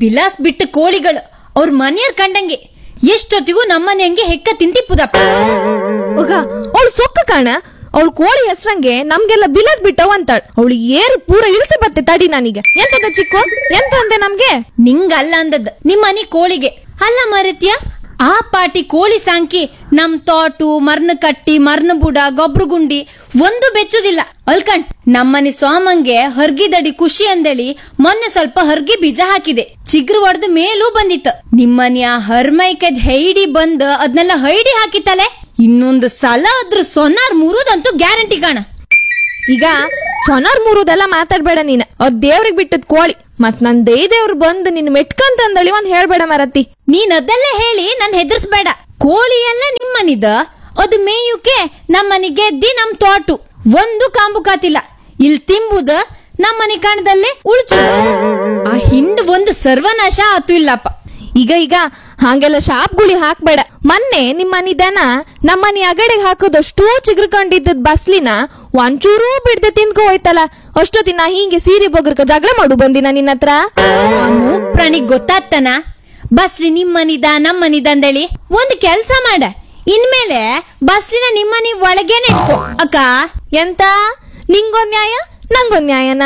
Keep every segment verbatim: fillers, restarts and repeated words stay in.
ಬಿಲಾಸ್ ಬಿಟ್ಟ ಕೋಳಿಗಳು ಅವ್ರ ಮನೆಯರ್ ಕಂಡಂಗೆ ಎಷ್ಟೊತ್ತಿಗೂ ನಮ್ಮನೆ ಹಂಗೆ ಹೆಕ್ಕ ತಿಂತಿಪ್ಪುದಪ್ಪ. ಹೋಗ ಅವಳು ಸೊಕ್ಕ ಕಾಣ, ಅವಳು ಕೋಳಿ ಹೆಸ್ರಂಗೆ ನಮ್ಗೆಲ್ಲ ಬಿಲಾಸ್ ಬಿಟ್ಟವ್ ಅಂತಾಳ. ಅವಳು ಏರು ಪೂರ ಇಳಿಸಿ ಬತ್ತೆ ತಡಿ. ನನಗೆ ಎಂತದ ಚಿಕ್ಕು ಎಂತ ಅಂದೆ ನಮ್ಗೆ? ನಿಂಗಲ್ಲ ಅಂದದ್ ನಿಮ್ಮನೆ ಕೋಳಿಗೆ ಅಲ್ಲ ಮರತ್ಯ. ಆ ಪಾಟಿ ಕೋಳಿ ಸಾಂಕಿ ನಮ್ ತೋಟು ಮರ್ನ ಕಟ್ಟಿ ಮರ್ನ ಬುಡ ಗೊಬ್ರು ಗುಂಡಿ ಒಂದು ಬೆಚ್ಚುದಿಲ್ಲ ಅಲ್ಕಂಡ್. ನಮ್ಮನೆ ಸೋಮಂಗೆ ಹರ್ಗಿದಡಿ ಖುಷಿ ಅಂದೇಳಿ ಮೊನ್ನೆ ಸ್ವಲ್ಪ ಹರ್ಗಿ ಬೀಜ ಹಾಕಿದೆ. ಚಿಗ್ರು ಹೊಡೆದ ಮೇಲೂ ಬಂದಿತ್ತು. ನಿಮ್ಮನೆ ಆ ಹರ್ಮೈಕದ್ ಹೈಡಿ ಬಂದ್ ಅದ್ನೆಲ್ಲ ಹೈಡಿ ಹಾಕಿತ್ತಲೆ. ಇನ್ನೊಂದು ಸಲ ಅದ್ರ ಸೊನ್ನಾರ್ ಮುರುದಂತೂ ಗ್ಯಾರಂಟಿ ಕಾಣ. ಈಗ ಸೊನಾರ್ ಮುರುದೆಲ್ಲ ಮಾತಾಡ್ಬೇಡ ನೀನ್. ಅದ್ ದೇವ್ರಿಗೆ ಬಿಟ್ಟದ್ ಕೋಳಿ. ಮತ್ ನನ್ ದೈ ದೇವ್ರು ಬಂದ್ ನಿನ್ ಮೆಟ್ಕಂತಂದಳಿ ಒಂದ್ ಹೇಳ್ಬೇಡ ಮರತಿ. ನೀನ್ ಅದೆಲ್ಲ ಹೇಳಿ ನನ್ ಹೆದರ್ಸ್ಬೇಡ. ಕೋಳಿ ಎಲ್ಲ ನಿಮ್ಮನಿದ, ಅದು ಮೇಯುಕೆ ನಮ್ಮನಿ ಗೆದ್ದಿ ನಮ್ ತೋಟು ಒಂದು ಕಾಂಬು ಕಾತಿಲ್ಲ. ಇಲ್ ತಿಂಬುದ ನಮ್ಮನಿ ಕಾಣದಲ್ಲೇ ಉಳ್ಚು. ಆ ಹಿಂಡ್ ಒಂದು ಸರ್ವನಾಶ ಆತು ಇಲ್ಲಪ್ಪ. ಈಗ ಈಗ ಹಂಗೆಲ್ಲ ಶಾಪ್ ಗುಳಿ ಹಾಕ್ಬೇಡ. ಮೊನ್ನೆ ನಿಮ್ಮನಿ ದನ ನಮ್ಮನಿ ಅಗಡೆಗೆ ಹಾಕೋದಷ್ಟು ಚಿಗ್ರಕೊಂಡಿದ್ದದ್ ಬಸ್ಲಿನ ಒಂಚೂರೂ ಬಿಡ್ದೆ ತಿನ್ಕೋ ಹೋಯ್ತಲ್ಲ. ಅಷ್ಟೊತ್ತಿನ ಹಿಂಗೆ ಸೀರೆ ಬೊಗರ್ಕ ಜಗಳ ಮಾಡು ಬಂದಿನ ನಿನ್ನ ಹತ್ರ. ಮೂಕ್ ಪ್ರಾಣಿಗ್ ಗೊತ್ತಾಗ್ತಾನ ಬಸ್ಲಿ ನಿಮ್ಮನಿದ ನಮ್ಮನಿದ ಅಂದೇಳಿ. ಒಂದ್ ಕೆಲ್ಸ ಮಾಡ, ಇನ್ಮೇಲೆ ಬಸ್ಲಿನ ನಿಮ್ಮನಿ ಒಳಗೇನೆ ಇಟ್ಕೋ ಅಕ್ಕ. ಎಂತ ನಿಂಗೊಂದ್ ನ್ಯಾಯ ನಂಗೊಂದ್ ನ್ಯಾಯನಾ?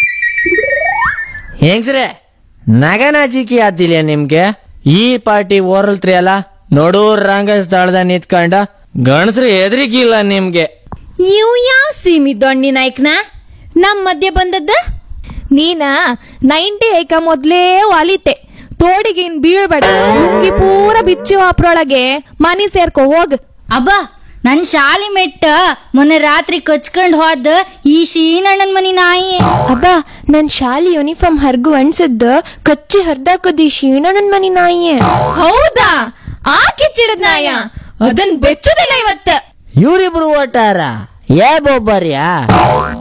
ಹೆಂಗ್ಸ್ರೆ ನಗನಾಚಿಕೆ ಆತಿಲ್ಲ ನಿಮ್ಗೆ? ಈ ಪಾರ್ಟಿ ಓರಲ್ತ್ರಿ ಅಲ್ಲ, ನೋಡು ರಂಗ ಸ್ಥಳದ ನಿಂತ್ಕೊಂಡ ಗಣಸ್ರು ಎದ್ರಿಗಿಲ್ಲ ನಿಮ್ಗೆ. ಇವ್ ಯಾವ ಸೀಮಿ ದೊಣ್ಣಿ ನಾಯ್ಕನ ನಮ್ ಮಧ್ಯೆ ಬಂದದ್ದ? ನೀನ ನೈಂಟಿ ಐಕ ಮೊದ್ಲೇ ವಾಲಿತೆ. ತೋಡಿಗೆ ಇನ್ ಬೀಳ್ಬೇಡ. ಲುಂಗಿ ಪೂರ ಬಿಚ್ಚಿ ಅಪ್ರೊಳಗೆ ಮನಿ ಸೇರ್ಕೊ ಹೋಗ್. ಅಬ್ಬಾ ನನ್ ಶಾಲಿ ಮೆಟ್ಟ ಮೊನ್ನೆ ರಾತ್ರಿ ಕಚ್ಕೊಂಡ್ ಹೋದ ಈ ಶೀನಣ್ಣನ್ ಮನಿ ನಾಯಿ. ಅಬ್ಬಾ ನನ್ ಶಾಲಿ ಯೂನಿಫಾರ್ಮ್ ಹರ್ಗು ಅನ್ಸದ್ದ ಕಚ್ಚಿ ಹರ್ದಾಕದಿ ಶೀಣಣ್ಣನ್ ಮನಿ ನಾಯಿ. ಹೌದಾ? ಆ ಕಿಚ್ಚಿಡದ್ ನಾಯ ಅದನ್ ಬೆಚ್ಚುದಿಲ್ಲ ಇವತ್ತ. ಇವ್ರಿಬ್ರು ಓಟಾರ ಏ ಬೊಬ್ಬರ್ಯಾ?